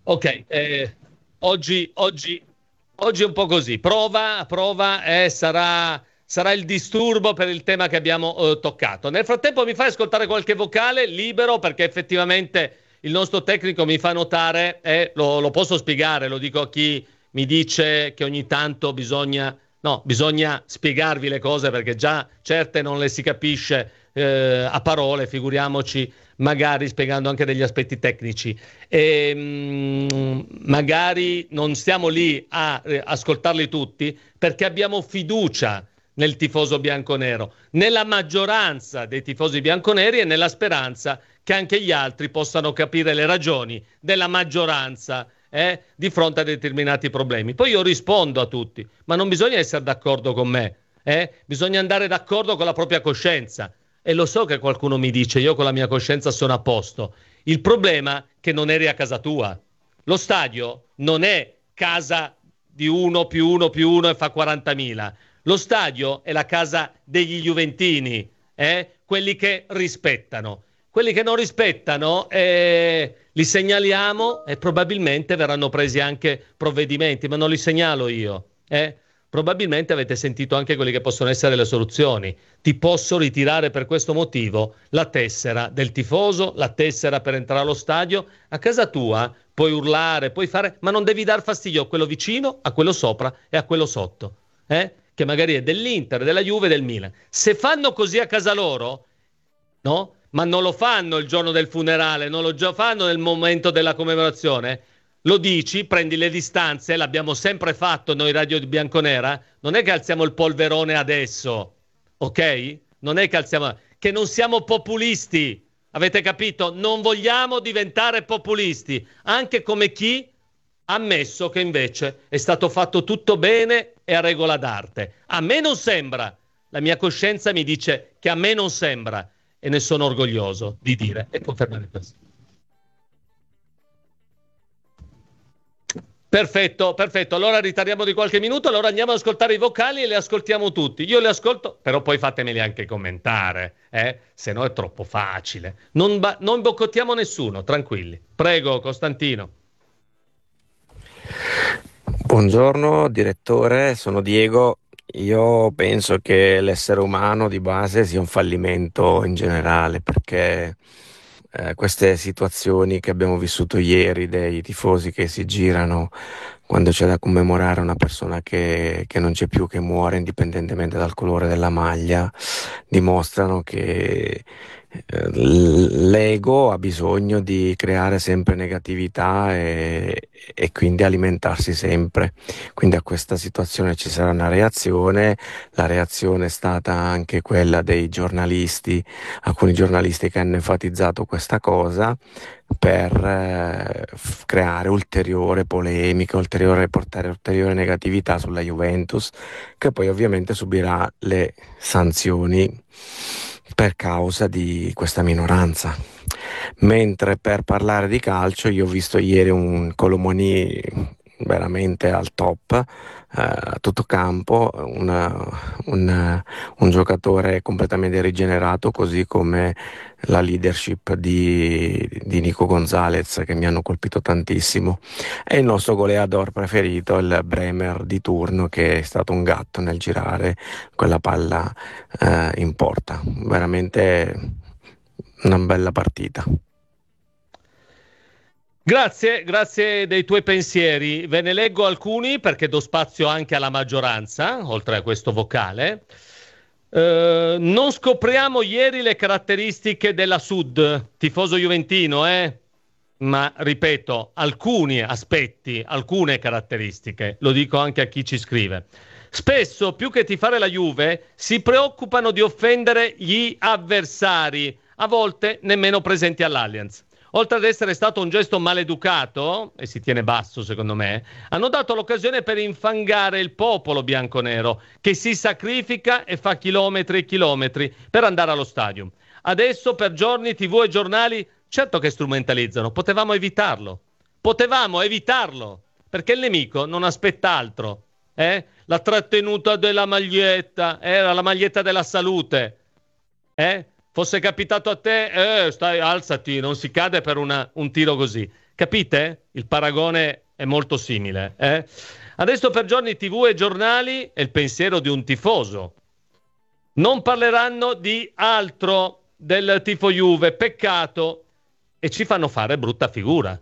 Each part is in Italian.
Ok, oggi è un po' così. Prova, sarà il disturbo per il tema che abbiamo toccato. Nel frattempo mi fai ascoltare qualche vocale libero perché effettivamente il nostro tecnico mi fa notare, e lo posso spiegare, lo dico a chi mi dice che ogni tanto bisogna, no, bisogna spiegarvi le cose perché già certe non le si capisce a parole, figuriamoci magari spiegando anche degli aspetti tecnici e magari non stiamo lì a ascoltarli tutti perché abbiamo fiducia nel tifoso bianconero, nella maggioranza dei tifosi bianconeri e nella speranza che anche gli altri possano capire le ragioni della maggioranza di fronte a determinati problemi. Poi io rispondo a tutti, ma non bisogna essere d'accordo con me, bisogna andare d'accordo con la propria coscienza. E lo so che qualcuno mi dice, io con la mia coscienza sono a posto. Il problema è che non eri a casa tua. Lo stadio non è casa di uno più uno più uno e fa 40.000. Lo stadio è la casa degli juventini, quelli che rispettano. Quelli che non rispettano li segnaliamo e probabilmente verranno presi anche provvedimenti, ma non li segnalo io. Probabilmente avete sentito anche quelle che possono essere le soluzioni. Ti posso ritirare per questo motivo la tessera del tifoso, la tessera per entrare allo stadio. A casa tua puoi urlare, puoi fare, ma non devi dar fastidio a quello vicino, a quello sopra e a quello sotto, che magari è dell'Inter, della Juve, del Milan. Se fanno così a casa loro, no? Ma non lo fanno il giorno del funerale, non lo già fanno nel momento della commemorazione. Lo dici, prendi le distanze, l'abbiamo sempre fatto noi Radio di Bianconera, non è che alziamo il polverone adesso, ok? Non è che alziamo, che non siamo populisti, avete capito? Non vogliamo diventare populisti, anche come chi ha ammesso che invece è stato fatto tutto bene e a regola d'arte. A me non sembra, la mia coscienza mi dice che a me non sembra e ne sono orgoglioso di dire e confermare questo. Perfetto, perfetto. Allora ritardiamo di qualche minuto, allora andiamo ad ascoltare i vocali e li ascoltiamo tutti. Io li ascolto, però poi fatemeli anche commentare, se no è troppo facile. Non boicottiamo nessuno, tranquilli. Prego, Costantino. Buongiorno direttore, sono Diego. Io penso che l'essere umano di base sia un fallimento in generale perché queste situazioni che abbiamo vissuto ieri dei tifosi che si girano quando c'è da commemorare una persona che non c'è più, che muore indipendentemente dal colore della maglia, dimostrano che l'ego ha bisogno di creare sempre negatività e quindi alimentarsi sempre. Quindi a questa situazione ci sarà una reazione, la reazione è stata anche quella dei giornalisti, alcuni giornalisti che hanno enfatizzato questa cosa per creare ulteriore polemica, portare ulteriore negatività sulla Juventus, che poi ovviamente subirà le sanzioni per causa di questa minoranza. Mentre per parlare di calcio, io ho visto ieri un Colomoni veramente al top, a tutto campo, un giocatore completamente rigenerato, così come la leadership di Nico Gonzalez, che mi hanno colpito tantissimo, e il nostro goleador preferito, il Bremer di turno, che è stato un gatto nel girare quella palla in porta. Veramente una bella partita. Grazie, grazie dei tuoi pensieri. Ve ne leggo alcuni perché do spazio anche alla maggioranza, oltre a questo vocale. Non scopriamo ieri le caratteristiche della Sud, tifoso juventino, ma ripeto, alcuni aspetti, alcune caratteristiche, lo dico anche a chi ci scrive. Spesso, più che tifare la Juve, si preoccupano di offendere gli avversari, a volte nemmeno presenti all'Allianz. Oltre ad essere stato un gesto maleducato, e si tiene basso secondo me, hanno dato l'occasione per infangare il popolo bianconero, che si sacrifica e fa chilometri e chilometri per andare allo stadio. Adesso per giorni TV e giornali, certo che strumentalizzano, potevamo evitarlo, perché il nemico non aspetta altro. La trattenuta della maglietta, era la maglietta della salute, fosse capitato a te, stai, alzati, non si cade per un tiro così. Capite? Il paragone è molto simile. Adesso per giorni TV e giornali è il pensiero di un tifoso. Non parleranno di altro del tifo Juve, peccato, e ci fanno fare brutta figura.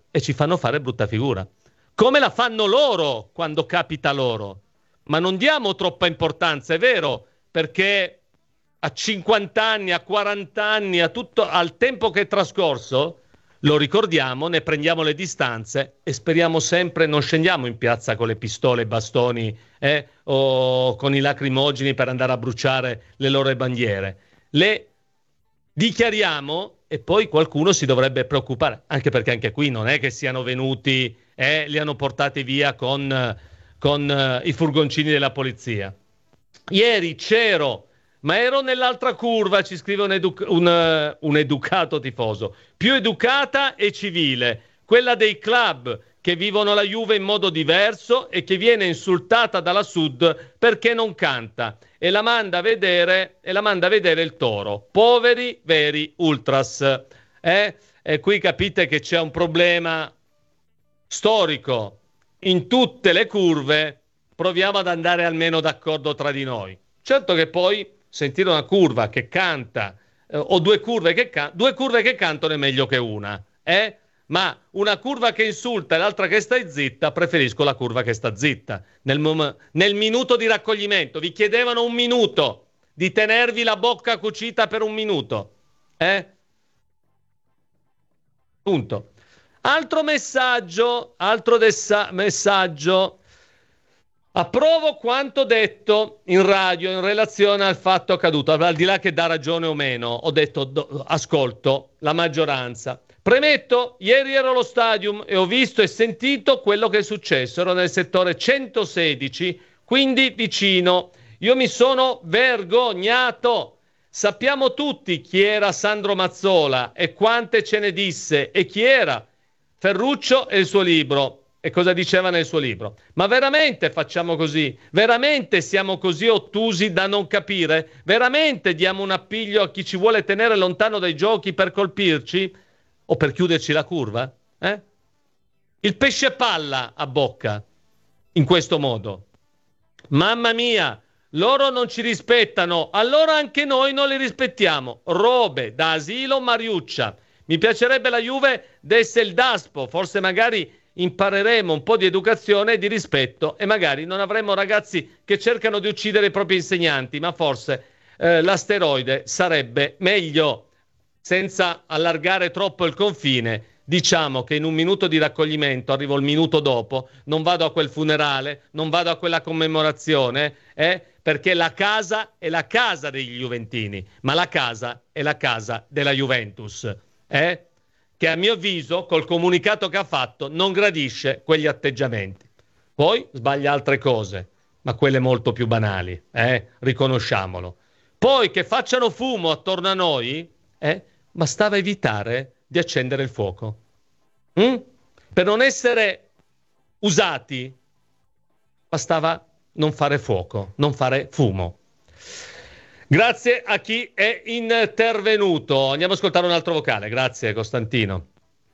Come la fanno loro quando capita loro. Ma non diamo troppa importanza, è vero, perché a 50 anni, a 40 anni, al tempo che è trascorso, lo ricordiamo, ne prendiamo le distanze e speriamo sempre, non scendiamo in piazza con le pistole e bastoni o con i lacrimogeni per andare a bruciare le loro bandiere. Le dichiariamo e poi qualcuno si dovrebbe preoccupare, anche perché anche qui non è che siano venuti e li hanno portati via con i furgoncini della polizia. Ieri c'ero, ma ero nell'altra curva, ci scrive un educato tifoso, più educata e civile, quella dei club che vivono la Juve in modo diverso e che viene insultata dalla Sud perché non canta e la manda a vedere il Toro. Poveri veri ultras. E qui capite che c'è un problema storico. In tutte le curve proviamo ad andare almeno d'accordo tra di noi. Certo che poi sentire una curva che canta o due curve che cantano è meglio che una, ma una curva che insulta e l'altra che sta zitta, preferisco la curva che sta zitta. Nel minuto di raccoglimento vi chiedevano un minuto, di tenervi la bocca cucita per un minuto, punto. Altro messaggio. Approvo quanto detto in radio in relazione al fatto accaduto, al di là che dà ragione o meno, ho detto ascolto la maggioranza. Premetto, ieri ero allo stadium e ho visto e sentito quello che è successo, ero nel settore 116, quindi vicino. Io mi sono vergognato. Sappiamo tutti chi era Sandro Mazzola e quante ce ne disse e chi era Ferruccio e il suo libro. E cosa diceva nel suo libro? Ma veramente facciamo così? Veramente siamo così ottusi da non capire? Veramente diamo un appiglio a chi ci vuole tenere lontano dai giochi per colpirci? O per chiuderci la curva? Il pesce palla a bocca in questo modo. Mamma mia, loro non ci rispettano, allora anche noi non li rispettiamo. Robe da asilo Mariuccia. Mi piacerebbe la Juve desse il daspo, forse magari impareremo un po' di educazione e di rispetto e magari non avremo ragazzi che cercano di uccidere i propri insegnanti, ma forse l'asteroide sarebbe meglio. Senza allargare troppo il confine, diciamo che in un minuto di raccoglimento, arrivo il minuto dopo, non vado a quel funerale, non vado a quella commemorazione, perché la casa è la casa degli Juventini, ma la casa è la casa della Juventus, che a mio avviso, col comunicato che ha fatto, non gradisce quegli atteggiamenti. Poi sbaglia altre cose, ma quelle molto più banali, riconosciamolo. Poi che facciano fumo attorno a noi, bastava evitare di accendere il fuoco. Per non essere usati, bastava non fare fuoco, non fare fumo. Grazie a chi è intervenuto. Andiamo ad ascoltare un altro vocale. Grazie Costantino.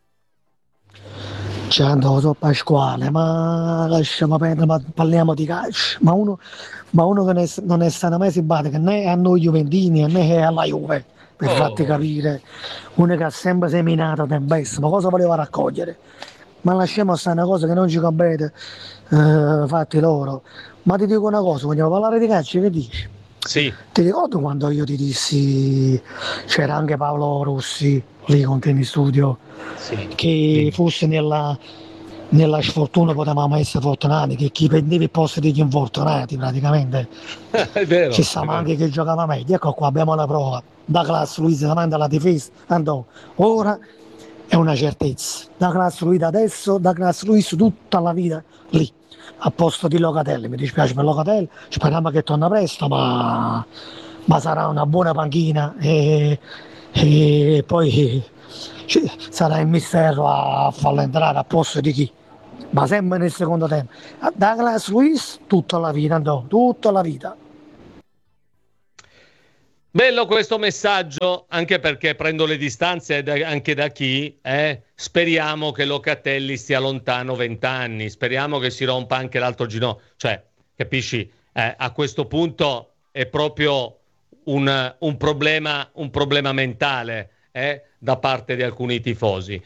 Ciao Pasquale, ma lasciamo perdere, ma parliamo di calcio. Ma uno che non è stato mai simpatico né a noi Juventini né alla Juve, per farti capire. Uno che ha sempre seminato tempesta, ma cosa voleva raccogliere? Ma lasciamo stare una cosa che non ci compete, fatti loro. Ma ti dico una cosa, vogliamo parlare di calcio, che dici? Sì. Ti ricordo quando io ti dissi, c'era anche Paolo Rossi lì con te in studio, che fosse nella sfortuna potevamo essere fortunati, che chi prendeva il posto degli infortunati praticamente. È vero. Ci stava anche che giocava meglio. Ecco qua abbiamo la prova. Douglas Luiz davanti alla difesa, andò. Ora è una certezza. Douglas Luiz adesso, Douglas Luiz tutta la vita lì. A posto di Locatelli, mi dispiace per Locatelli, speriamo che torna presto, ma sarà una buona panchina e poi sarà il mistero a farlo entrare a posto di chi, ma sempre nel secondo tempo. Douglas Luiz tutta la vita, andò, tutta la vita. Bello questo messaggio, anche perché prendo le distanze anche da chi, speriamo che Locatelli stia lontano 20 anni, speriamo che si rompa anche l'altro ginocchio, cioè, capisci? A questo punto è proprio un problema mentale da parte di alcuni tifosi.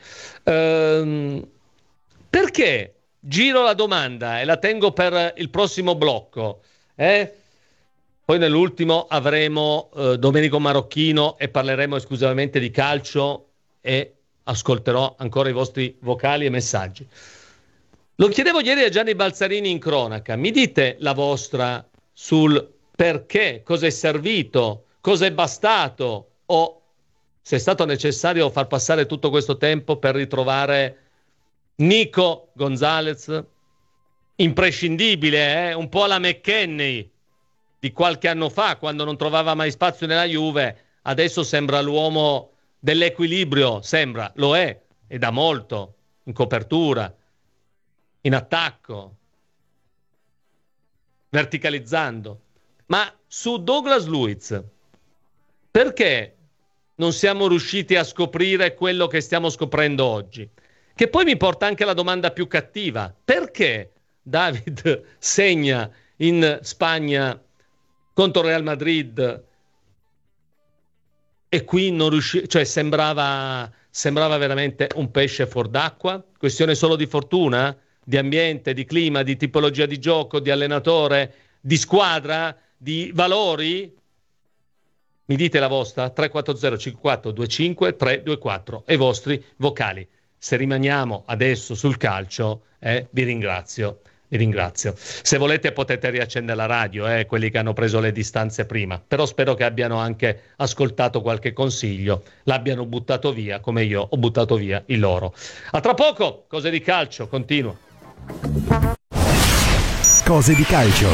Perché? Giro la domanda e la tengo per il prossimo blocco. Poi nell'ultimo avremo Domenico Marocchino e parleremo esclusivamente di calcio e ascolterò ancora i vostri vocali e messaggi. Lo chiedevo ieri a Gianni Balzarini in cronaca. Mi dite la vostra sul perché, cosa è servito, cosa è bastato o se è stato necessario far passare tutto questo tempo per ritrovare Nico Gonzalez, imprescindibile, un po' alla McKennie di qualche anno fa, quando non trovava mai spazio nella Juve, adesso sembra l'uomo dell'equilibrio, lo è, e da molto, in copertura, in attacco, verticalizzando. Ma su Douglas Luiz, perché non siamo riusciti a scoprire quello che stiamo scoprendo oggi? Che poi mi porta anche alla domanda più cattiva. Perché David segna in Spagna contro il Real Madrid e qui non riusciva, cioè sembrava veramente un pesce fuor d'acqua? Questione solo di fortuna, di ambiente, di clima, di tipologia di gioco, di allenatore, di squadra, di valori? Mi dite la vostra? 340 54 25 324 e i vostri vocali. Se rimaniamo adesso sul calcio, vi ringrazio. Se volete potete riaccendere la radio, quelli che hanno preso le distanze prima, però spero che abbiano anche ascoltato qualche consiglio, l'abbiano buttato via come io ho buttato via il loro. A tra poco, cose di calcio, continuo. Cose di calcio.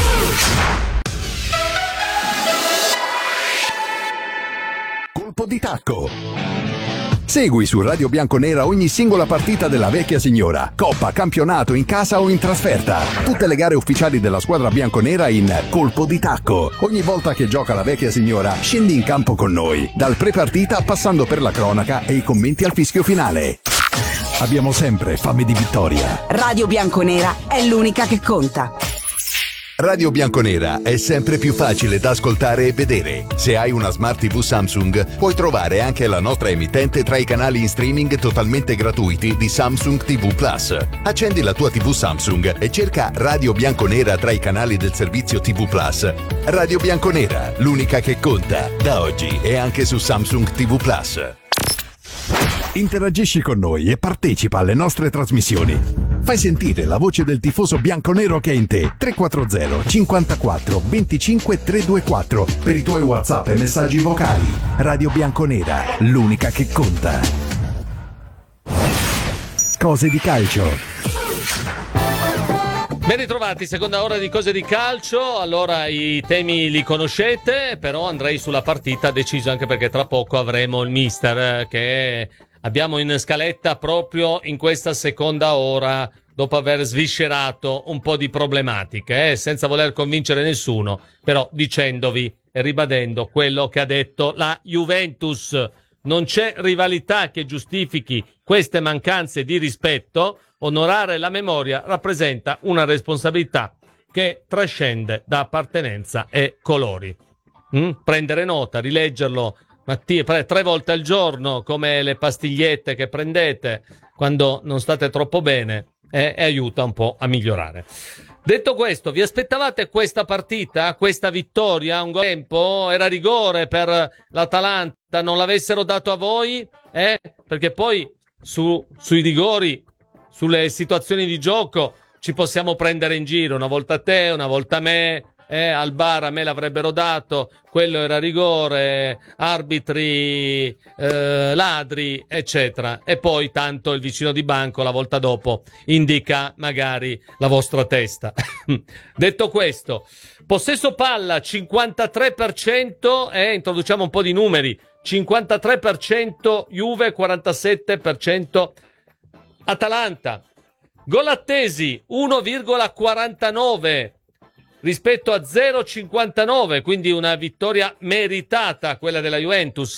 Colpo di tacco. Segui su Radio Bianconera ogni singola partita della vecchia signora, coppa, campionato, in casa o in trasferta. Tutte le gare ufficiali della squadra bianconera in Colpo di tacco. Ogni volta che gioca la vecchia signora, scendi in campo con noi, dal pre-partita passando per la cronaca e i commenti al fischio finale. Abbiamo sempre fame di vittoria. Radio Bianconera è l'unica che conta. Radio Bianconera è sempre più facile da ascoltare e vedere. Se hai una Smart TV Samsung, puoi trovare anche la nostra emittente tra i canali in streaming totalmente gratuiti di Samsung TV Plus. Accendi la tua TV Samsung e cerca Radio Bianconera tra i canali del servizio TV Plus. Radio Bianconera, l'unica che conta, da oggi e anche su Samsung TV Plus. Interagisci con noi e partecipa alle nostre trasmissioni. Fai sentire la voce del tifoso bianconero che è in te. 340 54 25 324 per i tuoi WhatsApp e messaggi vocali. Radio Bianconera, l'unica che conta. Cose di calcio. Ben ritrovati, seconda ora di Cose di Calcio. Allora i temi li conoscete, però andrei sulla partita deciso, anche perché tra poco avremo il mister che abbiamo in scaletta proprio in questa seconda ora, dopo aver sviscerato un po' di problematiche, senza voler convincere nessuno, però dicendovi e ribadendo quello che ha detto la Juventus. Non c'è rivalità che giustifichi queste mancanze di rispetto. Onorare la memoria rappresenta una responsabilità che trascende da appartenenza e colori. Prendere nota, rileggerlo 3 volte al giorno, come le pastigliette che prendete quando non state troppo bene, e aiuta un po' a migliorare. Detto questo, vi aspettavate questa partita, questa vittoria? Un tempo era rigore per l'Atalanta, non l'avessero dato a voi? Perché poi sui rigori, sulle situazioni di gioco ci possiamo prendere in giro, una volta te, una volta me, al bar a me l'avrebbero dato, quello era rigore, arbitri, ladri, eccetera. E poi tanto il vicino di banco la volta dopo indica magari la vostra testa. Detto questo, possesso palla 53%, introduciamo un po' di numeri, 53% Juve, 47% Atalanta. Gol attesi 1,49, rispetto a 0,59, quindi una vittoria meritata quella della Juventus.